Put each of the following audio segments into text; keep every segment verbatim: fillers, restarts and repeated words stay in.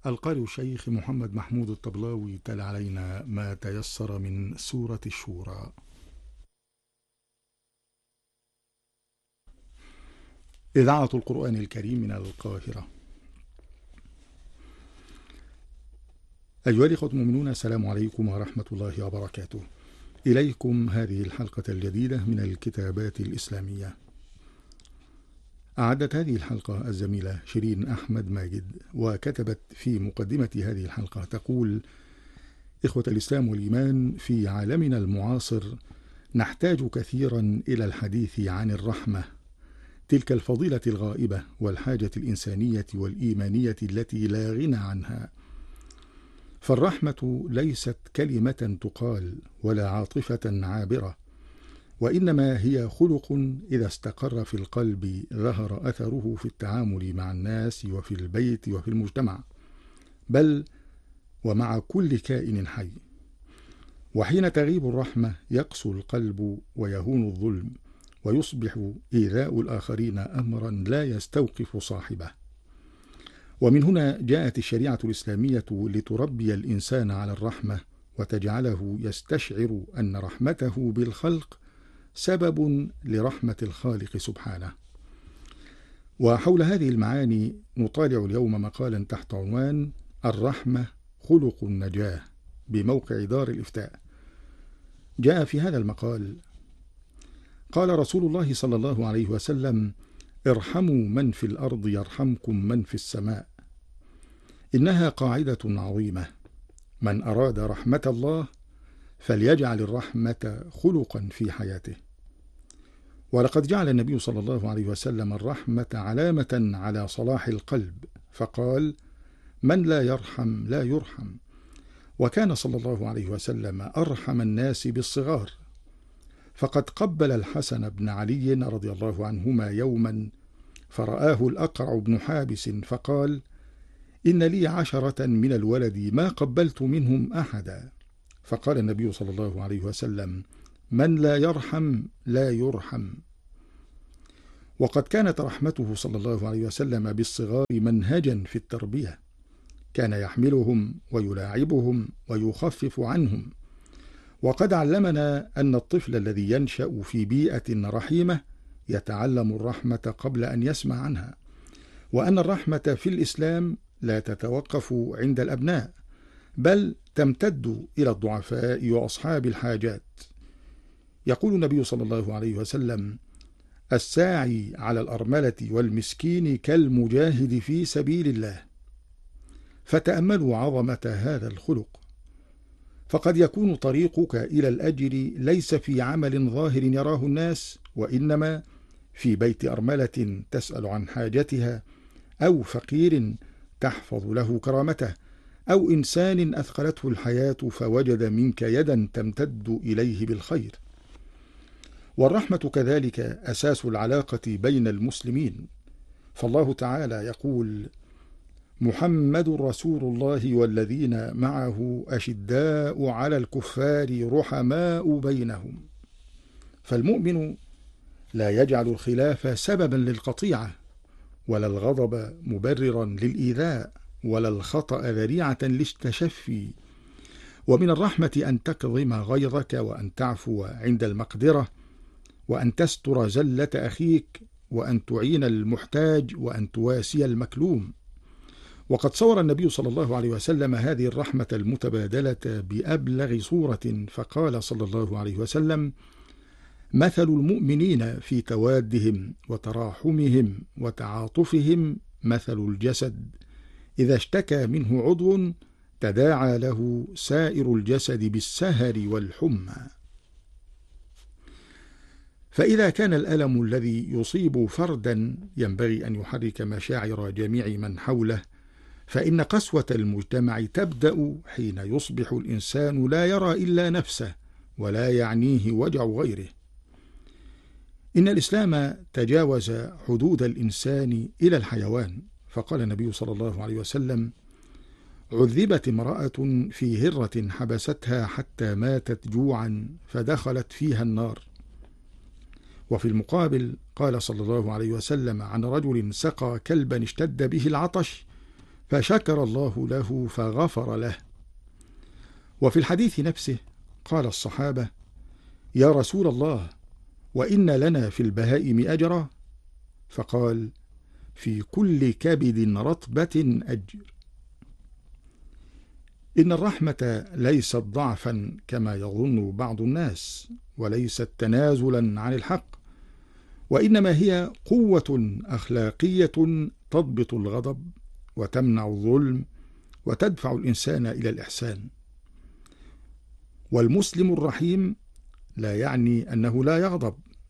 القارئ الشيخ محمد محمود الطبلاوي تلا علينا ما تيسر من سورة الشورى. إذاعة القرآن الكريم من القاهرة. أيها الإخوة المؤمنون، السلام عليكم ورحمة الله وبركاته. إليكم هذه الحلقة الجديدة من الكتابات الإسلامية. أعدت هذه الحلقة الزميلة شيرين أحمد ماجد، وكتبت في مقدمة هذه الحلقة تقول: إخوة الإسلام والإيمان، في عالمنا المعاصر نحتاج كثيرا إلى الحديث عن الرحمة، تلك الفضيلة الغائبة والحاجة الإنسانية والإيمانية التي لا غنى عنها. فالرحمة ليست كلمة تقال ولا عاطفة عابرة، وإنما هي خلق إذا استقر في القلب ظهر أثره في التعامل مع الناس وفي البيت وفي المجتمع، بل ومع كل كائن حي. وحين تغيب الرحمة يقسو القلب ويهون الظلم، ويصبح إيذاء الآخرين أمرا لا يستوقف صاحبه. ومن هنا جاءت الشريعة الإسلامية لتربي الإنسان على الرحمة، وتجعله يستشعر أن رحمته بالخلق سبب لرحمة الخالق سبحانه. وحول هذه المعاني نطالع اليوم مقالا تحت عنوان: الرحمة خلق النجاة، بموقع دار الإفتاء. جاء في هذا المقال: قال رسول الله صلى الله عليه وسلم: ارحموا من في الأرض يرحمكم من في السماء. إنها قاعدة عظيمة، من أراد رحمة الله فليجعل الرحمة خلقا في حياته. ولقد جعل النبي صلى الله عليه وسلم الرحمة علامة على صلاح القلب، فقال: من لا يرحم لا يرحم. وكان صلى الله عليه وسلم أرحم الناس بالصغار، فقد قبل الحسن بن علي رضي الله عنهما يوما، فرآه الأقرع بن حابس فقال: إن لي عشرة من الولد ما قبلت منهم أحدا. فقال النبي صلى الله عليه وسلم: من لا يرحم لا يرحم. وقد كانت رحمته صلى الله عليه وسلم بالصغار منهجا في التربية، كان يحملهم ويلاعبهم ويخفف عنهم. وقد علمنا أن الطفل الذي ينشأ في بيئة رحيمة يتعلم الرحمة قبل أن يسمع عنها، وأن الرحمة في الإسلام لا تتوقف عند الأبناء، بل تمتد إلى الضعفاء وأصحاب الحاجات. يقول النبي صلى الله عليه وسلم: الساعي على الأرملة والمسكين كالمجاهد في سبيل الله. فتأملوا عظمة هذا الخلق، فقد يكون طريقك إلى الأجر ليس في عمل ظاهر يراه الناس، وإنما في بيت أرملة تسأل عن حاجتها، أو فقير تحفظ له كرامته، أو إنسان أثقلته الحياة فوجد منك يدا تمتد إليه بالخير. والرحمة كذلك أساس العلاقة بين المسلمين، فالله تعالى يقول: محمد رسول الله والذين معه أشداء على الكفار رحماء بينهم. فالمؤمن لا يجعل الخلاف سببا للقطيعة، ولا الغضب مبررا للإيذاء، ولا الخطأ ذريعة للتشفي. ومن الرحمة أن تكظم غيظك، وأن تعفو عند المقدرة، وأن تستر زلة أخيك، وأن تعين المحتاج، وأن تواسي المكلوم. وقد صور النبي صلى الله عليه وسلم هذه الرحمة المتبادلة بأبلغ صورة، فقال صلى الله عليه وسلم: مثل المؤمنين في توادهم وتراحمهم وتعاطفهم مثل الجسد، إذا اشتكى منه عضو تداعى له سائر الجسد بالسهر والحمى. فإذا كان الألم الذي يصيب فردا ينبغي أن يحرك مشاعر جميع من حوله، فإن قسوة المجتمع تبدأ حين يصبح الإنسان لا يرى إلا نفسه، ولا يعنيه وجع غيره. إن الإسلام تجاوز حدود الإنسان إلى الحيوان، فقال النبي صلى الله عليه وسلم: عذبت امرأة في هرة حبستها حتى ماتت جوعا فدخلت فيها النار. وفي المقابل قال صلى الله عليه وسلم عن رجل سقى كلبا اشتد به العطش فشكر الله له فغفر له. وفي الحديث نفسه قال الصحابة: يا رسول الله، وإن لنا في البهائم أجرا؟ فقال: في كل كبد رطبة أجر. إن الرحمة ليست ضعفا كما يظن بعض الناس، وليست تنازلا عن الحق، وإنما هي قوة أخلاقية تضبط الغضب وتمنع الظلم وتدفع الإنسان إلى الإحسان. والمسلم الرحيم لا يعني أنه لا يغضب،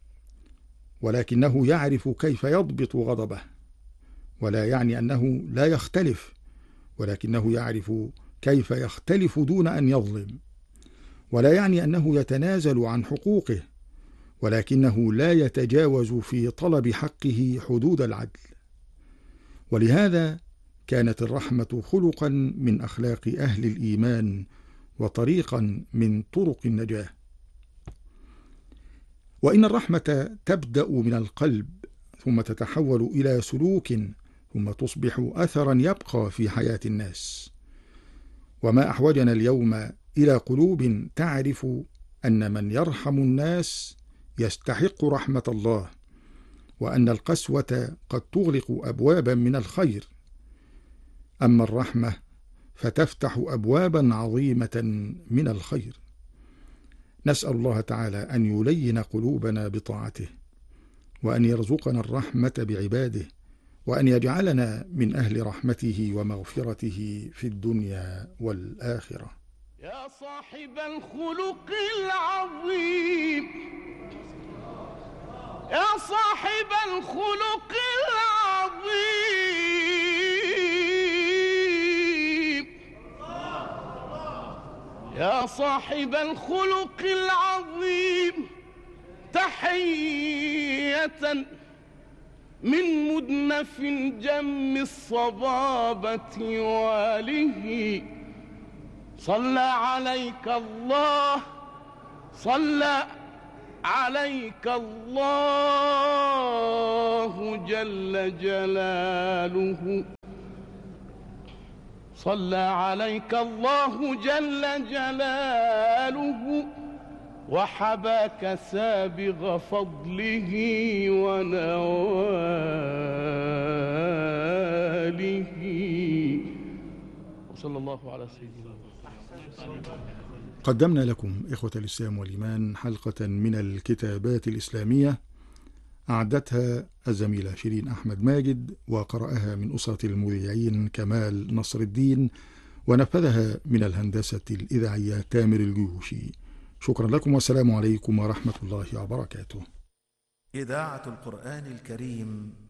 ولكنه يعرف كيف يضبط غضبه، ولا يعني أنه لا يختلف، ولكنه يعرف كيف يختلف دون أن يظلم، ولا يعني أنه يتنازل عن حقوقه، ولكنه لا يتجاوز في طلب حقه حدود العدل. ولهذا كانت الرحمة خلقا من أخلاق أهل الإيمان وطريقا من طرق النجاة. وإن الرحمة تبدأ من القلب، ثم تتحول إلى سلوك، ثم تصبح أثرا يبقى في حياة الناس. وما أحوجنا اليوم إلى قلوب تعرف أن من يرحم الناس يستحق رحمة الله، وأن القسوة قد تغلق أبوابا من الخير، أما الرحمة فتفتح أبوابا عظيمة من الخير. نسأل الله تعالى أن يلين قلوبنا بطاعته، وأن يرزقنا الرحمة بعباده، وأن يجعلنا من أهل رحمته ومغفرته في الدنيا والآخرة. يا صاحب الخلق العظيم، يا صاحب الخلق العظيم، يا صاحب الخلق العظيم، تحية من مدنف جم الصبابة واله. صلى عليك الله، صلى عليك الله جل جلاله، صلى عليك الله جل جلاله، وحباك سابغ فضله ونواله. وصلى الله على سيدنا محمد. قدمنا لكم إخوة الإسلام والإيمان حلقة من الكتابات الإسلامية أعدتها الزميلة شيرين أحمد ماجد، وقرأها من أسرة المذيعين كمال نصر الدين، ونفذها من الهندسة الإذاعية تامر الجيوشي. شكرا لكم، والسلام عليكم ورحمة الله وبركاته. إذاعة القرآن الكريم